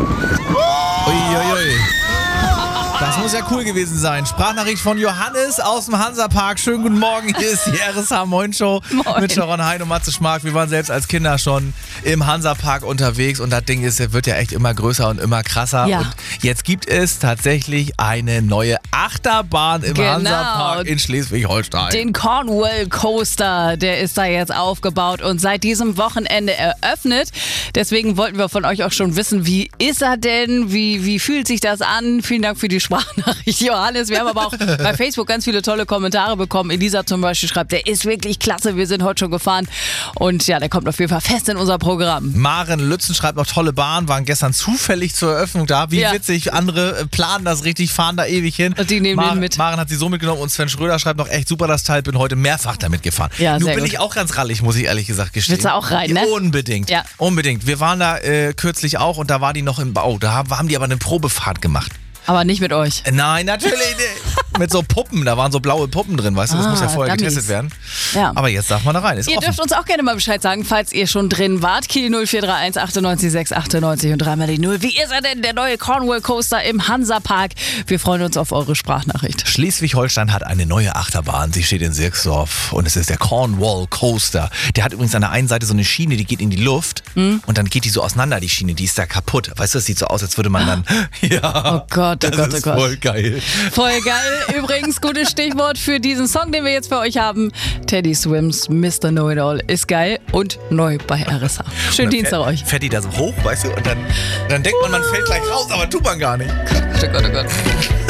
Uiuiui. Das muss ja cool gewesen sein. Sprachnachricht von Johannes aus dem Hansapark. Schönen guten Morgen, hier ist die RSH Moin Show mit Sharon Hein und Matze Schmark. Wir waren selbst als Kinder schon im Hansapark unterwegs und das Ding wird ja echt immer größer und immer krasser. Ja. Und jetzt gibt es tatsächlich eine neue Achterbahn im Hansapark in Schleswig-Holstein. Den Cornwall Coaster, der ist da jetzt aufgebaut und seit diesem Wochenende eröffnet. Deswegen wollten wir von euch auch schon wissen, wie ist er denn? Wie fühlt sich das an? Vielen Dank für die Sprachnachricht, Johannes. Wir haben aber auch bei Facebook ganz viele tolle Kommentare bekommen. Elisa zum Beispiel schreibt, der ist wirklich klasse, wir sind heute schon gefahren. Und ja, der kommt auf jeden Fall fest in unser Programm. Maren Lützen schreibt noch, tolle Bahn, waren gestern zufällig zur Eröffnung da. Wie witzig, andere planen das richtig, fahren da ewig hin. Und die nehmen den mit. Maren hat sie so mitgenommen und Sven Schröder schreibt noch, echt super das Teil, bin heute mehrfach damit gefahren. Ja, Nun sehr bin gut. ich auch ganz rallig, muss ich ehrlich gesagt gestehen. Willst du auch rein, ne? Unbedingt, Ja. unbedingt. Wir waren da kürzlich auch und da war die noch im Bau. Da haben die aber eine Probefahrt gemacht. Aber nicht mit euch. Nein, natürlich nicht. Mit so Puppen, da waren so blaue Puppen drin, weißt du, das muss ja vorher Dummies. getestet werden. Ja. Aber jetzt darf man da rein, ist Ihr offen. dürft uns auch gerne mal Bescheid sagen, falls ihr schon drin wart. Kiel 0431 98 6 98 und dreimal die 0. Wie ist er denn, der neue Cornwall Coaster im Hansapark? Wir freuen uns auf eure Sprachnachricht. Schleswig-Holstein hat eine neue Achterbahn. Sie steht in Sirksdorf und es ist der Cornwall Coaster. Der hat übrigens an der einen Seite so eine Schiene, die geht in die Luft und dann geht die so auseinander, die Schiene, die ist da kaputt. Weißt du, das sieht so aus, als würde man dann... Ja, Oh Gott, oh das Gott, oh ist Gott. voll geil. Voll geil. Übrigens, gutes Stichwort für diesen Song, den wir jetzt für euch haben. Teddy Swims, Mr. Know-It-All ist geil und neu bei RSH. Schönen Dienstag euch. Fährt die da so hoch, weißt du, und dann denkt man fällt gleich raus, aber tut man gar nicht. Oh Gott, oh Gott.